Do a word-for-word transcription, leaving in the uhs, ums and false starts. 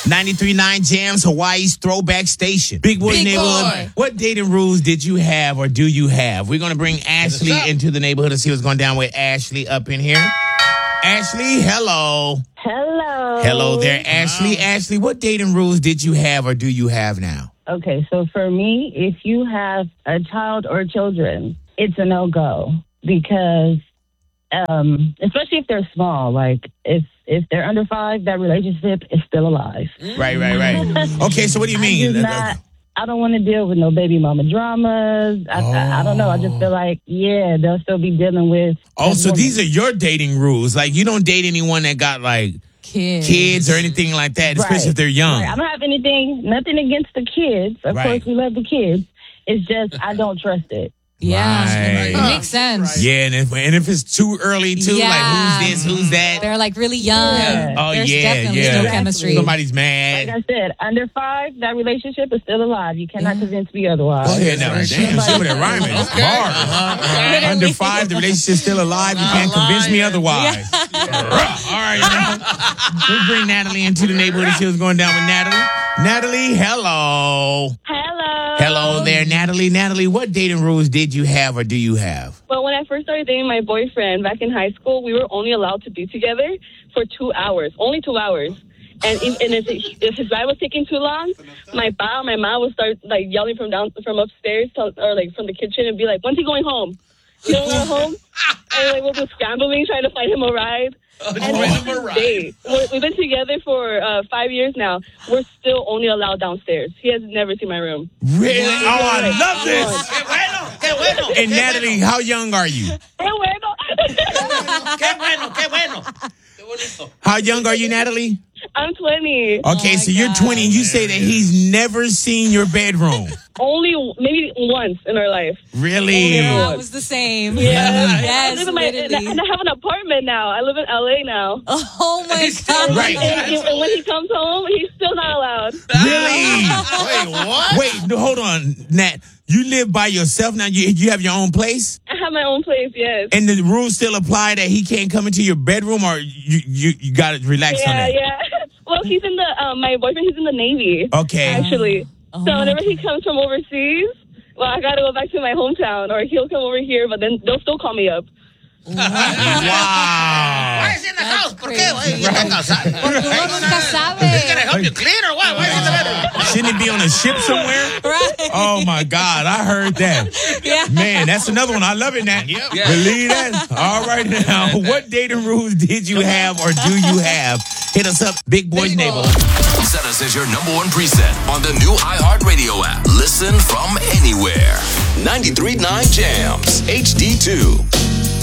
ninety-three point nine Jams, Hawaii's throwback station. Big Boy's Big Neighborhood. Boy. What dating rules did you have or do you have? We're going to bring Ashley into the neighborhood and see what's going down with Ashley up in here. Ashley, hello. Hello. Hello there, Ashley. Ashley, what dating rules did you have or do you have now? Okay, so for me, if you have a child or children, it's a no-go because, um, especially if they're small, like if if they're under five, that relationship is still alive. Right, right, right. Okay, so what do you I, mean? do not, I don't want to deal with no baby mama dramas. I, Oh. I, I don't know. I just feel like, yeah, they'll still be dealing with. Oh, so woman. these are your dating rules. Like, you don't date anyone that got, like, Kids. kids or anything like that, especially Right. if they're young. Right. I don't have anything, nothing against the kids. Of Right. course, we love the kids. It's just I don't trust it. Yeah, Right. it makes sense. Yeah, and if, and if it's too early, too, Yeah. like, who's this, who's that? They're like really young. Yeah. Oh, There's yeah, definitely yeah. no chemistry. Somebody's Like mad. I said, under five, that relationship is still alive. You cannot convince me otherwise. Go ahead now. Damn, see what that rhyme is. Okay. Hard. Uh-huh. Under five, the relationship's still alive. You can't convince me otherwise. All right, now. Let's bring Natalie into the neighborhood and see what's going down with Natalie. Natalie, hello. Hello. Hello there, Natalie. Natalie, what dating rules did you have or do you have? Well, when I first started dating my boyfriend back in high school, we were only allowed to be together for two hours, only two hours. And if, and if, if his ride was taking too long, my pa, my mom would start like yelling from down from upstairs to, or like from the kitchen and be like, "When's he going home? You don't go home?" And like we'll go scrambling trying to find him a ride. And find to him a this ride. day, we're- we've been together for uh, five years now. We're still only allowed downstairs. He has never seen my room. Really? Oh, I love this. Qué bueno, qué bueno. And Natalie, how young are you? Qué bueno. Qué bueno, qué bueno. Qué bonito. How young are you, Natalie? I'm twenty. Okay, my so you're God. twenty and you say that he's never seen your bedroom. Only maybe once in our life. Really? Yeah, it was the same. Yeah. I Yes, live in my, and literally. I have an apartment now. I live in L A now. Oh my God. Right. And, and when he comes home, he's still not allowed. Really? Wait, what? Wait, no, hold on, Nat. You live by yourself now? You, you have your own place? I have my own place, yes. And the rules still apply that he can't come into your bedroom, or you you, you got to relax on Yeah, that? yeah. Well, he's in the, um, my boyfriend, he's in the Navy. Okay. Actually. Oh so my whenever he comes from overseas, well, I got to go back to my hometown, or he'll come over here, but then they'll still call me up. Why Wow. is he in the house? ¿Por qué? crazy. Why is he in the house? Porque uno nunca Is he sabe. gonna help you clean or what? Why is he in the bedroom? Shouldn't he be on a ship somewhere? Right. Oh, my God. I heard that. Yeah. Man, that's another one. I love it, Nat. Yep. Believe that? All right, now. What dating rules did you have or do you have? Hit us up, Big Boys Neighborhood. Set us as your number one preset on the new iHeartRadio app. Listen from anywhere. ninety-three point nine Jams, H D two.